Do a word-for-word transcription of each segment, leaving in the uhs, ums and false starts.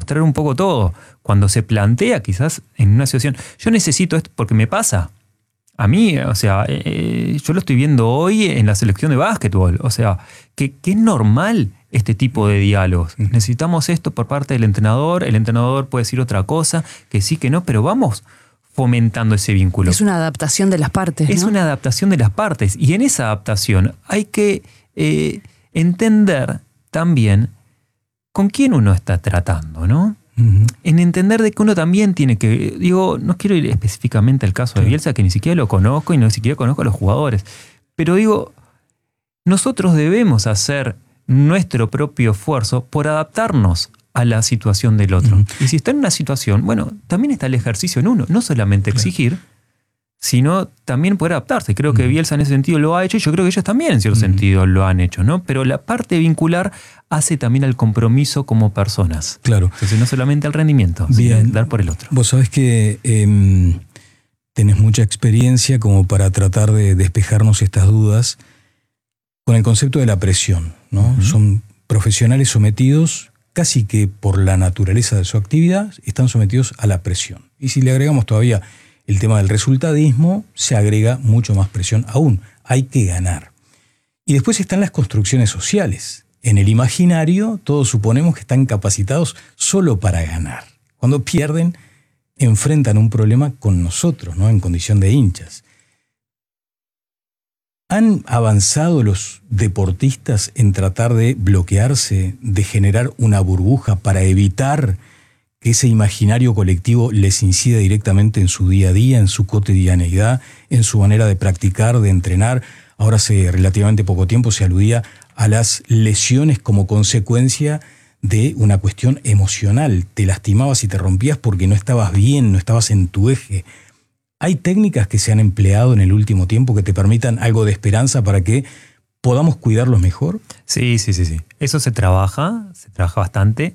mostrar un poco todo. Cuando se plantea quizás en una situación, yo necesito esto porque me pasa. A mí, o sea, eh, yo lo estoy viendo hoy en la selección de básquetbol. O sea, que, que es normal este tipo de diálogos. Necesitamos esto por parte del entrenador. El entrenador puede decir otra cosa, que sí, que no, pero vamos fomentando ese vínculo. Es una adaptación de las partes, Es ¿no? una adaptación de las partes. Y en esa adaptación hay que eh, entender también con quién uno está tratando, ¿no? Uh-huh. En entender de que uno también tiene que... Digo, no quiero ir específicamente al caso de Bielsa, que ni siquiera lo conozco y ni siquiera conozco a los jugadores. Pero digo, nosotros debemos hacer nuestro propio esfuerzo por adaptarnos a la situación del otro. Uh-huh. Y si está en una situación, bueno, también está el ejercicio en uno. No solamente exigir, claro, sino también poder adaptarse. Creo uh-huh. que Bielsa en ese sentido lo ha hecho y yo creo que ellos también en cierto uh-huh. sentido lo han hecho, ¿no? Pero la parte vincular hace también al compromiso como personas. Claro. Entonces no solamente al rendimiento, Bien. sino dar por el otro. Vos sabés que eh, tenés mucha experiencia como para tratar de despejarnos estas dudas con el concepto de la presión, ¿no? Uh-huh. Son profesionales sometidos, casi que por la naturaleza de su actividad, están sometidos a la presión. Y si le agregamos todavía el tema del resultadismo, se agrega mucho más presión aún. Hay que ganar. Y después están las construcciones sociales. En el imaginario, todos suponemos que están capacitados solo para ganar. Cuando pierden, enfrentan un problema con nosotros, ¿no? En condición de hinchas. ¿Han avanzado los deportistas en tratar de bloquearse, de generar una burbuja para evitar que ese imaginario colectivo les incida directamente en su día a día, en su cotidianeidad, en su manera de practicar, de entrenar? Ahora hace relativamente poco tiempo se aludía a las lesiones como consecuencia de una cuestión emocional. Te lastimabas y te rompías porque no estabas bien, no estabas en tu eje. ¿Hay técnicas que se han empleado en el último tiempo que te permitan algo de esperanza para que podamos cuidarlos mejor? Sí, sí, sí, sí. Eso se trabaja, se trabaja bastante.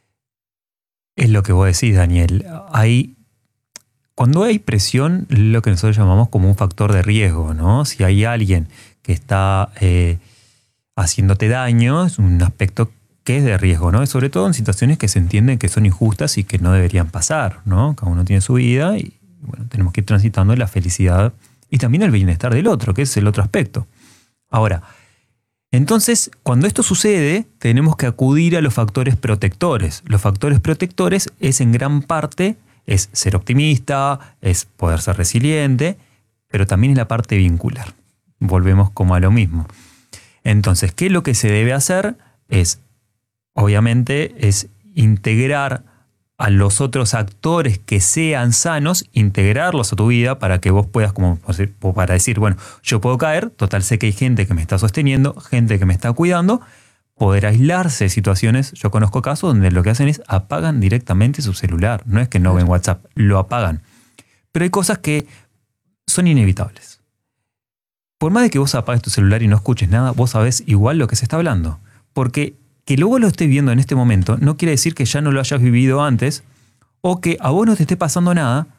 Es lo que vos decís, Daniel. Hay, cuando hay presión, lo que nosotros llamamos como un factor de riesgo, ¿no? Si hay alguien que está eh, haciéndote daño, es un aspecto que es de riesgo, ¿no? Y sobre todo en situaciones que se entienden que son injustas y que no deberían pasar, ¿no? Cada uno tiene su vida y bueno, tenemos que ir transitando la felicidad y también el bienestar del otro, que es el otro aspecto. Ahora, entonces, cuando esto sucede, tenemos que acudir a los factores protectores. Los factores protectores es en gran parte, es ser optimista, es poder ser resiliente, pero también es la parte vincular. Volvemos como a lo mismo. Entonces, ¿qué es lo que se debe hacer? Es, obviamente, es integrar a los otros actores que sean sanos, integrarlos a tu vida para que vos puedas, como para decir, bueno, yo puedo caer, total sé que hay gente que me está sosteniendo, gente que me está cuidando, poder aislarse de situaciones. Yo conozco casos donde lo que hacen es apagan directamente su celular, no es que no ven WhatsApp, lo apagan. Pero hay cosas que son inevitables. Por más de que vos apagues tu celular y no escuches nada, vos sabés igual lo que se está hablando, porque que luego lo estés viendo en este momento no quiere decir que ya no lo hayas vivido antes o que a vos no te esté pasando nada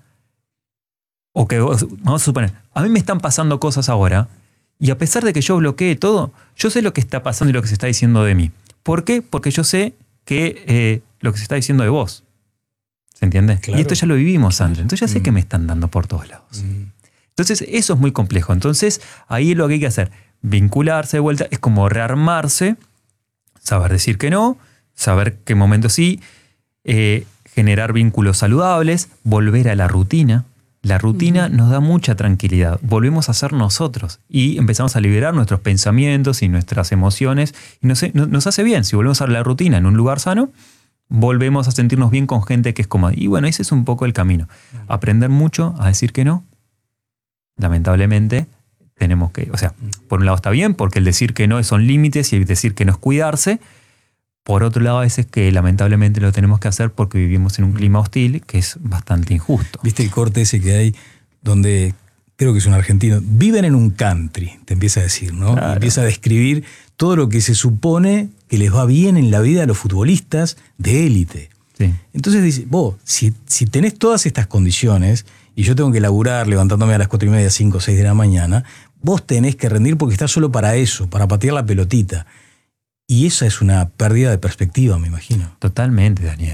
o que vos, vamos a suponer, a mí me están pasando cosas ahora y a pesar de que yo bloqueé todo, yo sé lo que está pasando y lo que se está diciendo de mí. ¿Por qué? Porque yo sé que eh, lo que se está diciendo de vos. ¿Se entiende? Claro. Y esto ya lo vivimos antes. Entonces ya sé mm. que me están dando por todos lados. Mm. Entonces eso es muy complejo. Entonces ahí lo que hay que hacer, vincularse de vuelta, es como rearmarse, saber decir que no, saber qué momento sí, eh, generar vínculos saludables, volver a la rutina. La rutina uh-huh. nos da mucha tranquilidad. Volvemos a ser nosotros y empezamos a liberar nuestros pensamientos y nuestras emociones. Y nos, nos hace bien. Si volvemos a la rutina en un lugar sano, volvemos a sentirnos bien con gente que es cómoda. Y bueno, ese es un poco el camino. Uh-huh. Aprender mucho a decir que no. Lamentablemente tenemos que, o sea, por un lado está bien porque el decir que no son límites y el decir que no es cuidarse. Por otro lado, a veces que lamentablemente lo tenemos que hacer porque vivimos en un clima hostil que es bastante injusto. ¿Viste el corte ese que hay donde, creo que es un argentino, viven en un country, te empieza a decir, ¿no? Claro. Y empieza a describir todo lo que se supone que les va bien en la vida a los futbolistas de élite. Sí. Entonces dice, vos, si, si tenés todas estas condiciones y yo tengo que laburar levantándome a las cuatro y media, cinco, seis de la mañana, vos tenés que rendir porque estás solo para eso, para patear la pelotita. Y esa es una pérdida de perspectiva, me imagino. Totalmente, Daniel.